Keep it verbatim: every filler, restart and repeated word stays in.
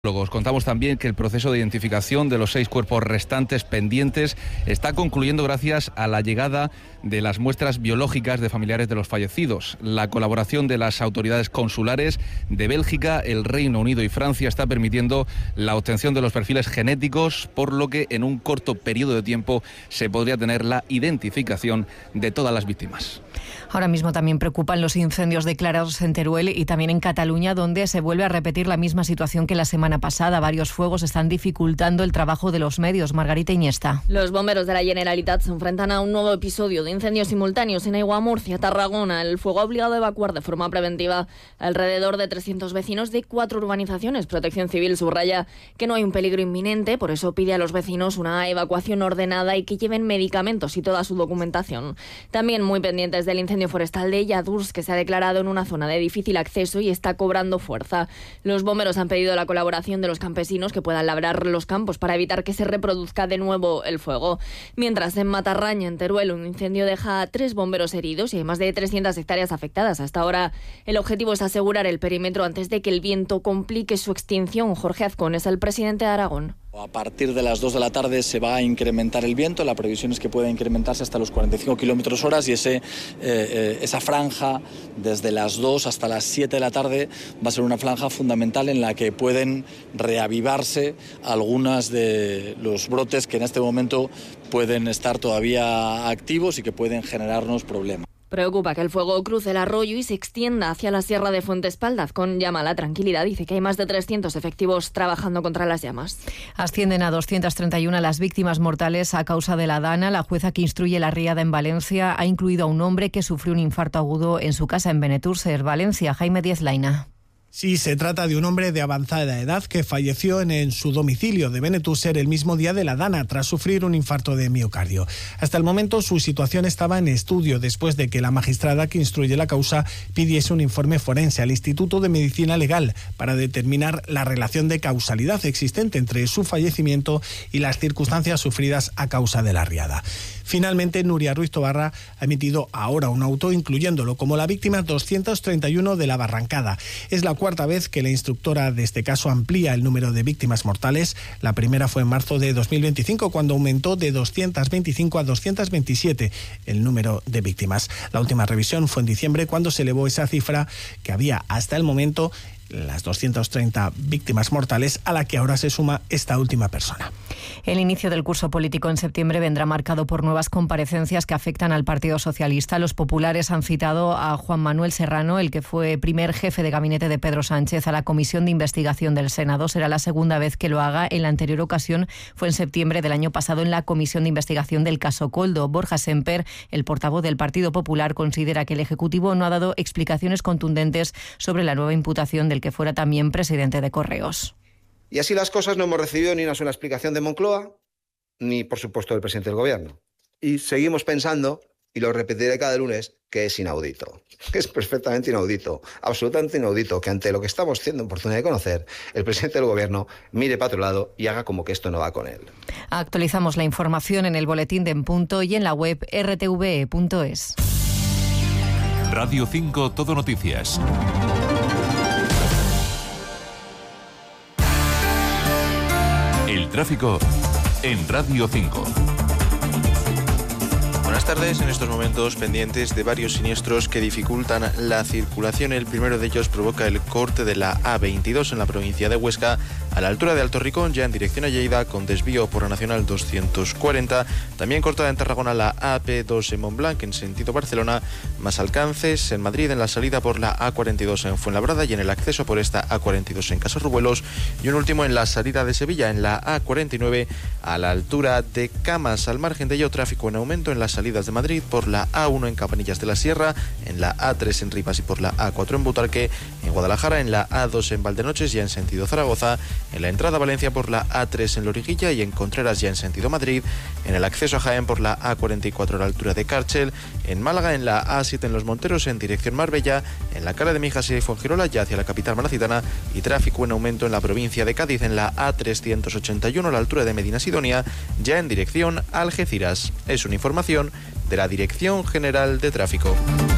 Contamos también que el proceso de identificación de los seis cuerpos restantes pendientes está concluyendo gracias a la llegada de las muestras biológicas de familiares de los fallecidos. La colaboración de las autoridades consulares de Bélgica, el Reino Unido y Francia está permitiendo la obtención de los perfiles genéticos, por lo que en un corto periodo de tiempo se podría tener la identificación de todas las víctimas. Ahora mismo también preocupan los incendios declarados en Teruel y también en Cataluña, donde se vuelve a repetir la misma situación que la semana pasada. Varios fuegos están dificultando el trabajo de los medios. Margarita Iniesta. Los bomberos de la Generalitat se enfrentan a un nuevo episodio de incendios simultáneos en Aigua, Murcia, Tarragona. El fuego ha obligado a evacuar de forma preventiva alrededor de trescientos vecinos de cuatro urbanizaciones. Protección Civil subraya que no hay un peligro inminente, por eso pide a los vecinos una evacuación ordenada y que lleven medicamentos y toda su documentación. También muy pendientes del incendio forestal de Lladurs, que se ha declarado en una zona de difícil acceso y está cobrando fuerza. Los bomberos han pedido la colaboración de los campesinos que puedan labrar los campos para evitar que se reproduzca de nuevo el fuego. Mientras en Matarraña, en Teruel, un incendio deja a tres bomberos heridos y hay más de trescientas hectáreas afectadas. Hasta ahora el objetivo es asegurar el perímetro antes de que el viento complique su extinción. Jorge Azcón es el presidente de Aragón. A partir de las dos de la tarde se va a incrementar el viento, la previsión es que pueda incrementarse hasta los cuarenta y cinco kilómetros hora y ese, eh, eh, esa franja desde las dos hasta las siete de la tarde va a ser una franja fundamental en la que pueden reavivarse algunos de los brotes que en este momento pueden estar todavía activos y que pueden generarnos problemas. Preocupa que el fuego cruce el arroyo y se extienda hacia la sierra de Fuentespaldaz. Con llama a la tranquilidad, dice que hay más de trescientos efectivos trabajando contra las llamas. Ascienden a doscientas treinta y una las víctimas mortales a causa de la Dana. La jueza que instruye la riada en Valencia ha incluido a un hombre que sufrió un infarto agudo en su casa en Benetúrser, Valencia. Jaime Díez Laina. Sí, se trata de un hombre de avanzada edad que falleció en, en su domicilio de Benetúrser el mismo día de la Dana tras sufrir un infarto de miocardio. Hasta el momento su situación estaba en estudio después de que la magistrada que instruye la causa pidiese un informe forense al Instituto de Medicina Legal para determinar la relación de causalidad existente entre su fallecimiento y las circunstancias sufridas a causa de la riada. Finalmente, Nuria Ruiz Tobarra ha emitido ahora un auto incluyéndolo como la víctima doscientos treinta y uno de la Barrancada. Es la cuarta vez que la instructora de este caso amplía el número de víctimas mortales. La primera fue en marzo de dos mil veinticinco, cuando aumentó de doscientos veinticinco a doscientos veintisiete el número de víctimas. La última revisión fue en diciembre, cuando se elevó esa cifra que había hasta el momento, las doscientas treinta víctimas mortales, a la que ahora se suma esta última persona. El inicio del curso político en septiembre vendrá marcado por nuevas comparecencias que afectan al Partido Socialista. Los populares han citado a Juan Manuel Serrano, el que fue primer jefe de gabinete de Pedro Sánchez, a la Comisión de Investigación del Senado. Será la segunda vez que lo haga. En la anterior ocasión fue en septiembre del año pasado en la Comisión de Investigación del caso Koldo. Borja Semper, el portavoz del Partido Popular, considera que el Ejecutivo no ha dado explicaciones contundentes sobre la nueva imputación del que fuera también presidente de Correos. Y así las cosas, no hemos recibido ni una sola explicación de Moncloa, ni por supuesto del presidente del Gobierno. Y seguimos pensando, y lo repetiré cada lunes, que es inaudito. Que es perfectamente inaudito, absolutamente inaudito, que ante lo que estamos teniendo oportunidad de conocer, el presidente del Gobierno mire para otro lado y haga como que esto no va con él. Actualizamos la información en el boletín de En Punto y en la web erre te ve punto es. Radio cinco Todo Noticias. El tráfico en Radio cinco. Buenas tardes. En estos momentos pendientes de varios siniestros que dificultan la circulación. El primero de ellos provoca el corte de la A veintidós en la provincia de Huesca, a la altura de Alto Ricón, ya en dirección a Lleida, con desvío por la Nacional doscientos cuarenta. También cortada en Tarragona la A P dos en Montblanc, en sentido Barcelona. Más alcances en Madrid, en la salida por la A cuarenta y dos en Fuenlabrada y en el acceso por esta A cuarenta y dos en Casarrubuelos. Y un último en la salida de Sevilla, en la A cuarenta y nueve, a la altura de Camas. Al margen de ello, tráfico en aumento en las salidas de Madrid por la A uno en Campanillas de la Sierra, en la A tres en Rivas y por la A cuatro en Butarque, en Guadalajara, en la A dos en Valdenoches, ya en sentido Zaragoza, en la entrada a Valencia por la A tres en Loriguilla y en Contreras, ya en sentido Madrid, en el acceso a Jaén por la A cuarenta y cuatro a la altura de Cárchel, en Málaga, en la A siete en Los Monteros, en dirección Marbella, en la Cala de Mijas y Fuengirola, ya hacia la capital malacitana, y tráfico en aumento en la provincia de Cádiz, en la A trescientos ochenta y uno a la altura de Medina Sidonia, ya en dirección Algeciras. Es una información de la Dirección General de Tráfico.